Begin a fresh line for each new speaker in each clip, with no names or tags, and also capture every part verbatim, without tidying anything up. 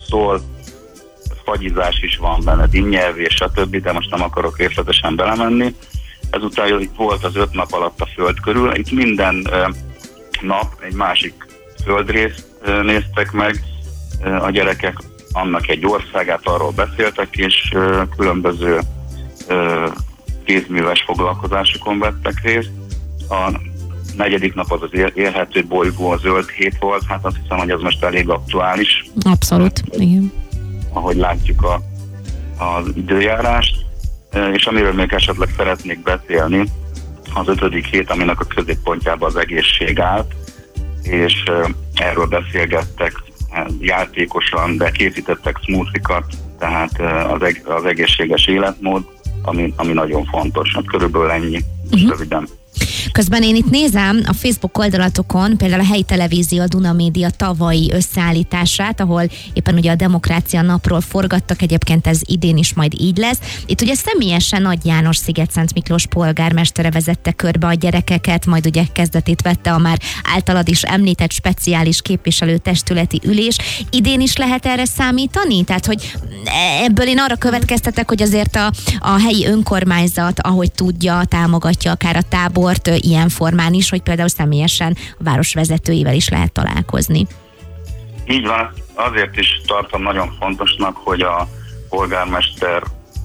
szól, fagyizás is van benne, dinnyelvés, stb., de most nem akarok részletesen belemenni. Ezután itt volt az öt nap alatt a föld körül, itt minden nap egy másik földrészt néztek meg a gyerekek, annak egy országát, arról beszéltek, és különböző kézműves foglalkozásokon vettek részt. A negyedik nap az az élhető bolygó, a zöld hét volt, hát azt hiszem, hogy ez most elég aktuális.
Abszolút, igen.
Ahogy látjuk a, az időjárást, és amiről még esetleg szeretnék beszélni, az ötödik hét, aminek a középpontjában az egészség állt, és erről beszélgettek játékosan, de készítettek smoothie-kat, tehát az, eg- az egészséges életmód, ami, ami nagyon fontos. Hát körülbelül ennyi, uh-huh. röviden.
Közben én itt nézem a Facebook oldalatokon például a helyi televízió, a Duna Média tavalyi összeállítását, ahol éppen ugye a Demokrácia Napról forgattak, egyébként ez idén is majd így lesz. Itt ugye személyesen Nagy János Szigetszent Miklós polgármestere vezette körbe a gyerekeket, majd ugye kezdetét vette a már általad is említett speciális képviselőtestületi ülés. Idén is lehet erre számítani? Tehát, hogy ebből én arra következtetek, hogy azért a, a helyi önkormányzat, ahogy tudja, támogatja akár a tábort ilyen formán is, hogy például személyesen a város vezetőivel is lehet találkozni.
Így van, azért is tartom nagyon fontosnak, hogy a polgármester,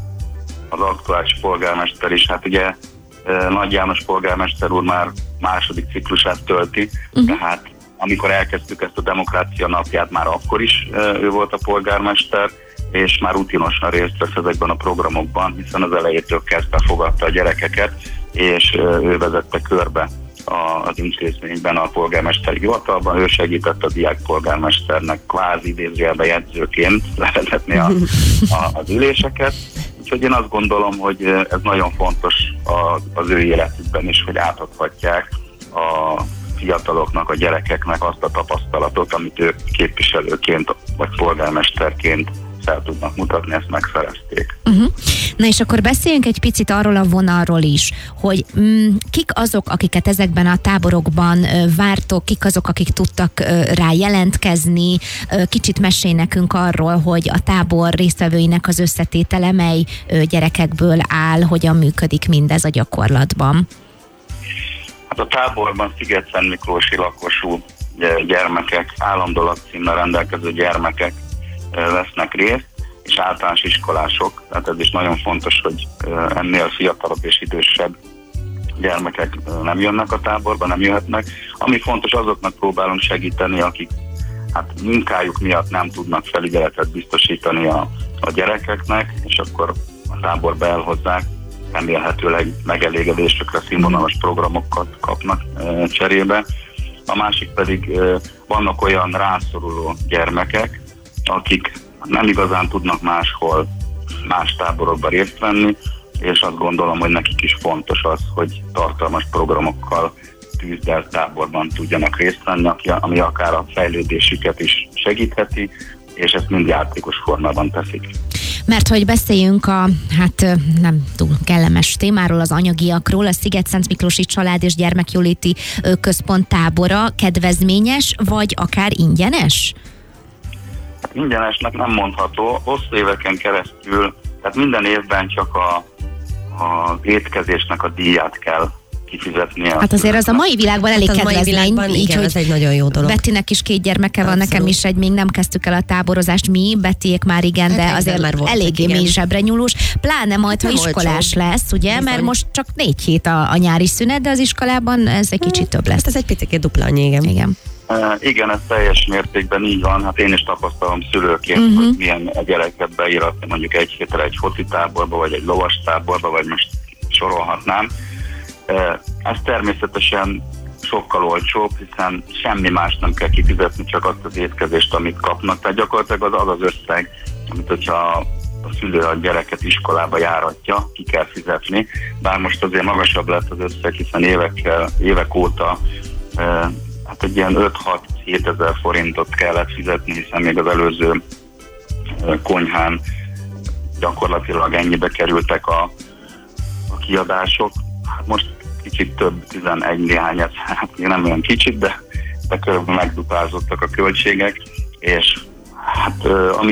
az aktuális polgármester is, hát ugye Nagy János polgármester úr már második ciklusát tölti, uh-huh. tehát amikor elkezdtük ezt a Demokrácia Napját, már akkor is ő volt a polgármester, és már rutinosan részt vesz ezekben a programokban, hiszen az elejétől kezdve fogadta a gyerekeket, és ő vezette körbe az intézményben, a polgármesteri hivatalban, ő segített a diákpolgármesternek kvázi idézőjelben jegyzőként levezetni a, a, az üléseket. Úgyhogy én azt gondolom, hogy ez nagyon fontos az ő életükben is, hogy átadhatják a fiataloknak, a gyerekeknek azt a tapasztalatot, amit ők képviselőként vagy polgármesterként fel tudnak mutatni, ezt megszerezték.
Uh-huh. Na és akkor beszéljünk egy picit arról a vonalról is, hogy mm, kik azok, akiket ezekben a táborokban ö, vártok, kik azok, akik tudtak ö, rá jelentkezni, ö, kicsit mesélj nekünk arról, hogy a tábor résztvevőinek az összetétele mely ö, gyerekekből áll, hogyan működik mindez a gyakorlatban.
Hát a táborban Szigetszent Miklósi lakosú gyermekek, állandó lakcímmel rendelkező gyermekek vesznek részt, és általános iskolások, tehát ez is nagyon fontos, hogy ennél fiatalabb és idősebb gyermekek nem jönnek a táborba, nem jöhetnek. Ami fontos, azoknak próbálunk segíteni, akik hát munkájuk miatt nem tudnak felügyeletet biztosítani a, a gyerekeknek, és akkor a táborba elhozzák, remélhetőleg megelégedésükre színvonalas programokat kapnak e, cserébe. A másik pedig e, vannak olyan rászoruló gyermekek, akik nem igazán tudnak máshol, más táborokban részt venni, és azt gondolom, hogy nekik is fontos az, hogy tartalmas programokkal tűzdelt táborban tudjanak részt venni, ami akár a fejlődésüket is segítheti, és ezt mind játékos formában teszik.
Mert hogy beszéljünk a, hát nem túl kellemes témáról, az anyagiakról, a Szigetszent Miklósi Család és Gyermekjóléti Központ tábora kedvezményes, vagy akár ingyenes?
Ingyenesnek nem mondható, hosszú éveken keresztül, tehát minden évben csak a, a étkezésnek a díját kell kifizetnie.
Hát azért az a mai világban elég
hát
kedvezmény, így,
igen,
hogy
ez egy nagyon jó dolog.
Bettinek is két gyermeke van,
Abszolút.
Nekem is egy, még nem kezdtük el a táborozást mi, Bettiék már igen, hát de azért már eléggé mély zsebre nyúlós, pláne majd, ha iskolás olcsó. Lesz, ugye, bizony. Mert most csak négy hét a, a nyári szünet, de az iskolában ez egy kicsit több lesz.
Hát ez egy picit dupla annyi, igen.
igen.
Uh, igen, ez teljes mértékben így van, hát én is tapasztalom szülőként, uh-huh. hogy milyen a gyereket beíratni mondjuk egy hétre egy focitáborba, vagy egy lovastáborba, vagy most sorolhatnám. Uh, ez természetesen sokkal olcsóbb, hiszen semmi más nem kell kifizetni, csak azt az étkezést, amit kapnak. Tehát gyakorlatilag az az, az összeg, amit hogyha a szülő a gyereket iskolába járatja, ki kell fizetni. Bár most azért magasabb lett az összeg, hiszen évekkel, évek óta uh, hát egy ilyen öt-hat-hét ezer forintot kellett fizetni, hiszen még az előző konyhán gyakorlatilag ennyibe kerültek a, a kiadások. Hát most kicsit több, tizenegy néhány, hát nem olyan kicsit, de, de körülbelül megdupázottak a költségek, és hát ami